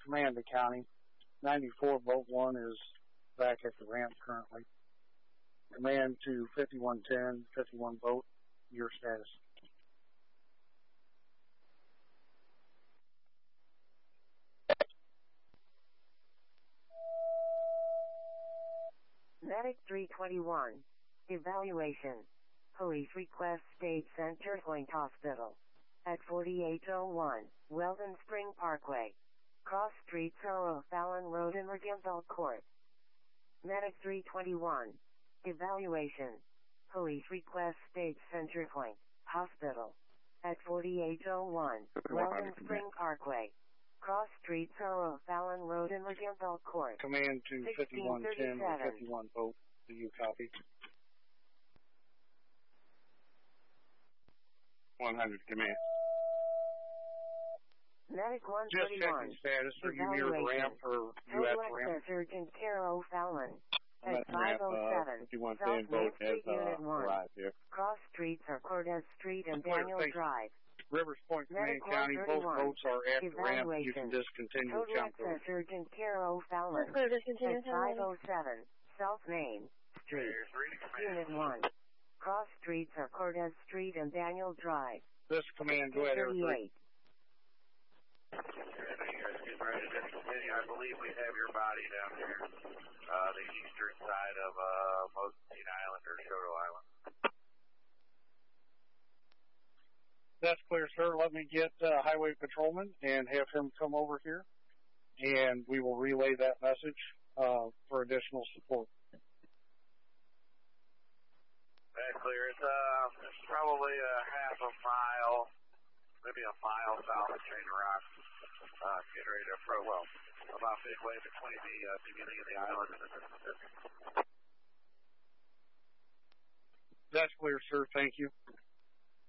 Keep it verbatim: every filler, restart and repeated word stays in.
Command to County. ninety-four Boat one is back at the ramp currently. Command to fifty-one ten, fifty-one Boat, your status. Medic three twenty-one. Evaluation. Police request State Center Point Hospital. At forty-eight oh one, Weldon Spring Parkway. Cross Street Thorough Fallon Road in McGimbel Court. Medic three twenty-one. Evaluation. Police request State Center Point Hospital. At forty-eight oh one, Weldon Spring Parkway. Cross Street Thorough Fallon Road in McGimbel Court. Command to fifty-one ten or fifty-one Boat. Do you copy? one hundred command. Medic one Just thirty-one. checking status. Are you near the ramp or you at the ramp? Urgent Care O Fallon. I'm At at the ramp, five oh seven, uh, fifty-one South ten Main Boat has Street, Unit uh, one. arrived here. Cross Streets are Cortez Street and Clear, Daniel thank you. Drive. Rivers Point, Command Medic County. Both one thirty-one. boats are at the ramp. You can Evaluation. discontinue Total count access those. Urgent Care O Fallon. Clear, discontinue, At five oh seven, South Main Street, Unit one. Cross Streets are Cortez Street and Daniel Drive. This command, go ahead, Air three. thirty-eight. I believe we have your body down here, uh, the eastern side of uh, Mosquito Island or Shoto Island. That's clear, sir. Let me get uh, Highway Patrolman and have him come over here, and we will relay that message uh, for additional support. That's clear. It's, uh, it's probably a half a mile, maybe a mile south of Chain Rock. Uh, getting ready to approach, well, about midway between the uh, beginning of the island and the Mississippi. That's clear, sir. Thank you.